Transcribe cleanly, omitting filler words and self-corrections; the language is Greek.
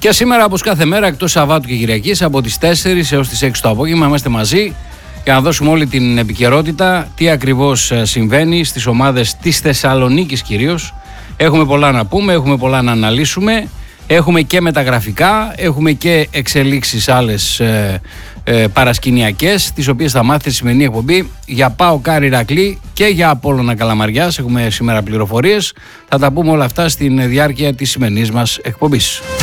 Και σήμερα, όπως κάθε μέρα, εκτός Σαββάτου και Κυριακής, από τις 4 έως τις 6 το απόγευμα, είμαστε μαζί για να δώσουμε όλη την επικαιρότητα, τι ακριβώς συμβαίνει στις ομάδες της Θεσσαλονίκης κυρίως. Έχουμε πολλά να πούμε, έχουμε πολλά να αναλύσουμε, έχουμε και μεταγραφικά, έχουμε και εξελίξεις άλλες παρασκηνιακές, τις οποίες θα μάθετε στη σημερινή εκπομπή. Για ΠΑΟΚ Ηρακλή και για Απόλλωνα Καλαμαριάς έχουμε σήμερα πληροφορίες. Θα τα πούμε όλα αυτά στην διάρκεια της σημερινής μας εκπομπής.